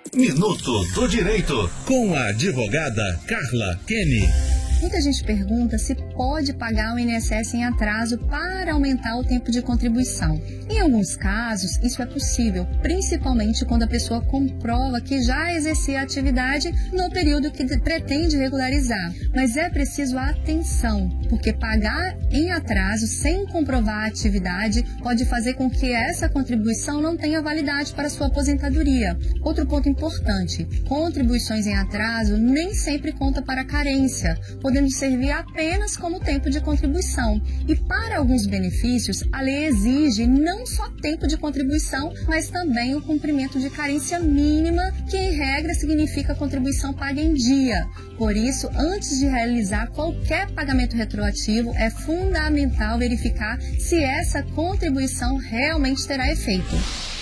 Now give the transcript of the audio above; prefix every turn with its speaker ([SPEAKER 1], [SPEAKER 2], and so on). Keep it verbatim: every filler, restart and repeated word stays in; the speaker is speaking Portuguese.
[SPEAKER 1] Minuto do Direito, com a advogada Carla Kenny.
[SPEAKER 2] Muita gente pergunta se pode pagar o I N S S em atraso para aumentar o tempo de contribuição. Em alguns casos, isso é possível, principalmente quando a pessoa comprova que já exercia a atividade no período que pretende regularizar. Mas é preciso atenção, porque pagar em atraso sem comprovar a atividade pode fazer com que essa contribuição não tenha validade para sua aposentadoria. Outro ponto importante, contribuições em atraso nem sempre conta para carência, podendo servir apenas como tempo de contribuição. E para alguns benefícios, a lei exige não só tempo de contribuição, mas também o cumprimento de carência mínima, que em regra significa contribuição paga em dia. Por isso, antes de realizar qualquer pagamento retroativo, é fundamental verificar se essa contribuição realmente terá efeito.